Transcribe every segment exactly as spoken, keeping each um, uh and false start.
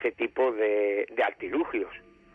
este tipo de, de artilugios.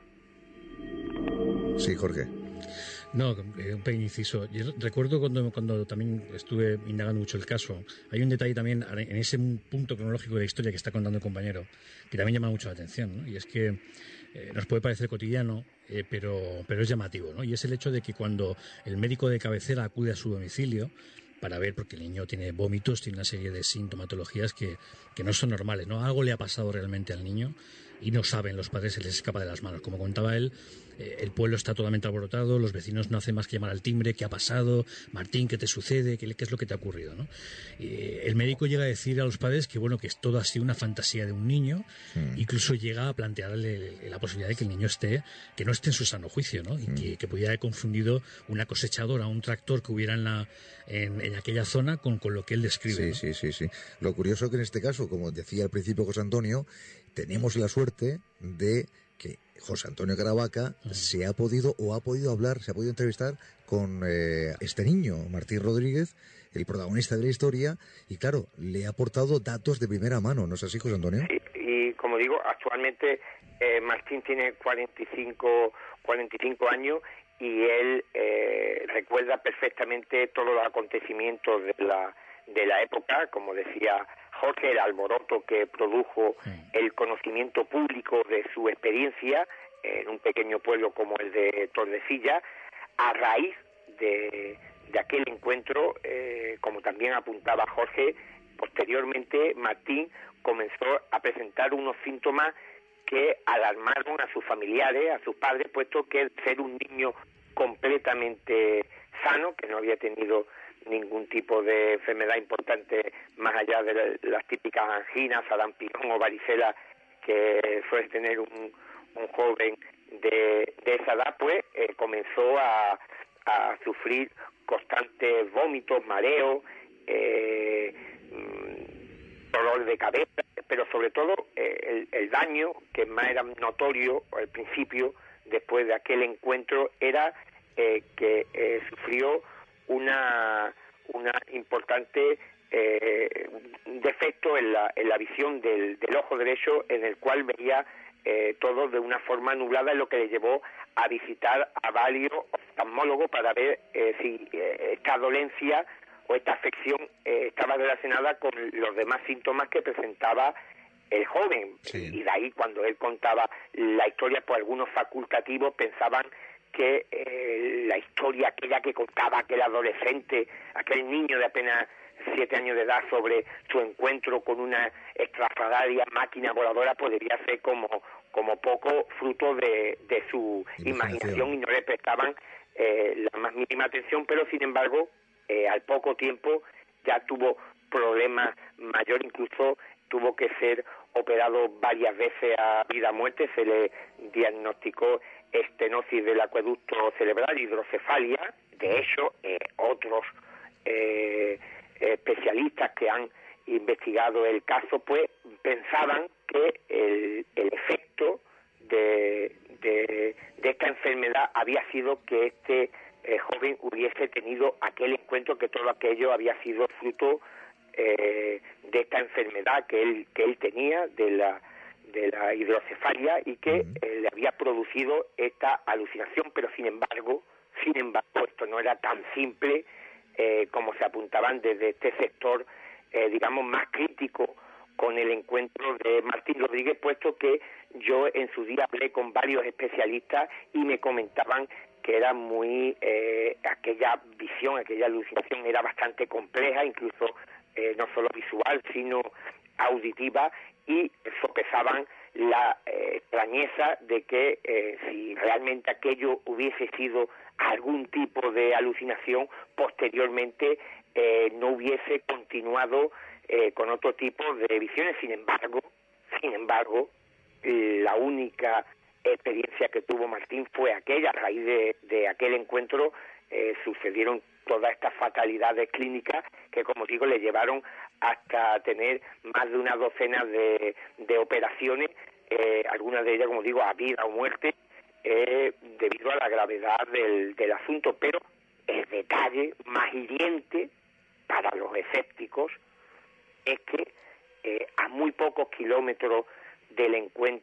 Sí, Jorge. No, eh, un pequeño inciso. Yo recuerdo cuando, cuando también estuve indagando mucho el caso, hay un detalle también en ese punto cronológico de la historia que está contando el compañero, que también llama mucho la atención, ¿no? Y es que eh, nos puede parecer cotidiano, eh, pero, pero es llamativo, ¿no? Y es el hecho de que cuando el médico de cabecera acude a su domicilio para ver, porque el niño tiene vómitos, tiene una serie de sintomatologías que, que no son normales, ¿no? Algo le ha pasado realmente al niño y no saben los padres, se les escapa de las manos. Como contaba él, eh, el pueblo está totalmente alborotado, los vecinos no hacen más que llamar al timbre, ¿qué ha pasado? Martín, ¿qué te sucede? ¿Qué, qué es lo que te ha ocurrido? ¿No? Eh, el médico llega a decir a los padres que, bueno, que todo ha sido una fantasía de un niño, mm. incluso llega a plantearle la posibilidad de que el niño esté, que no esté en su sano juicio, ¿no? Y mm. que, que pudiera haber confundido una cosechadora, un tractor que hubiera en la en, en aquella zona con, con lo que él describe. Sí, ¿no? sí, sí, sí. Lo curioso que en este caso, como decía al principio José Antonio, tenemos la suerte de que José Antonio Caravaca uh-huh. se ha podido o ha podido hablar, se ha podido entrevistar con eh, este niño, Martín Rodríguez, el protagonista de la historia, y claro, le ha aportado datos de primera mano, ¿no es así, José Antonio? Sí, y como digo, actualmente eh, Martín tiene cuarenta y cinco años y él eh, recuerda perfectamente todos los acontecimientos de la de la época, como decía Jorge, el alboroto que produjo sí. el conocimiento público de su experiencia en un pequeño pueblo como el de Tordesillas, a raíz de, de aquel encuentro, eh, como también apuntaba Jorge, posteriormente Martín comenzó a presentar unos síntomas que alarmaron a sus familiares, a sus padres, puesto que el ser un niño completamente sano, que no había tenido ningún tipo de enfermedad importante más allá de las típicas anginas, sarampión o varicela que suele tener un, un joven de, de esa edad, pues eh, comenzó a, a sufrir constantes vómitos, mareos, eh, dolor de cabeza, pero sobre todo eh, el, el daño que más era notorio al principio, después de aquel encuentro, era eh, que eh, sufrió una una importante eh, defecto en la en la visión del, del ojo derecho, en el cual veía eh, todo de una forma nublada, lo que le llevó a visitar a varios oftalmólogos para ver eh, si eh, esta dolencia o esta afección eh, estaba relacionada con los demás síntomas que presentaba el joven. Sí. Y de ahí, cuando él contaba la historia, pues algunos facultativos pensaban que eh, la historia aquella que contaba aquel adolescente, aquel niño de apenas siete años de edad, sobre su encuentro con una extrafalaria máquina voladora, podría ser como como poco fruto de, de su imaginación, y no le prestaban eh, la más mínima atención, pero sin embargo eh, al poco tiempo ya tuvo problemas mayores, incluso tuvo que ser operado varias veces a vida o muerte, se le diagnosticó estenosis del acueducto cerebral, hidrocefalia. De hecho, eh, otros eh, especialistas que han investigado el caso, pues pensaban que el, el efecto de, de, de esta enfermedad había sido que este eh, joven hubiese tenido aquel encuentro, que todo aquello había sido fruto eh, de esta enfermedad que él que él tenía, de la de la hidrocefalia, y que uh-huh. eh, le había producido esta alucinación. Pero sin embargo, sin embargo, esto no era tan simple eh, como se apuntaban desde este sector, eh, digamos, más crítico con el encuentro de Martín Rodríguez, puesto que yo en su día hablé con varios especialistas y me comentaban que era muy, eh, aquella visión, aquella alucinación era bastante compleja, incluso eh, no solo visual, sino auditiva, y sopesaban la eh, extrañeza de que eh, si realmente aquello hubiese sido algún tipo de alucinación, posteriormente eh, no hubiese continuado eh, con otro tipo de visiones. Sin embargo, sin embargo, la única experiencia que tuvo Martín fue aquella. A raíz de, de aquel encuentro eh, sucedieron todas estas fatalidades clínicas que, como digo, le llevaron hasta tener más de una docena de, de operaciones, eh, algunas de ellas, como digo, a vida o muerte, eh, debido a la gravedad del, del asunto. Pero el detalle más hiriente para los escépticos es que eh, a muy pocos kilómetros del encuentro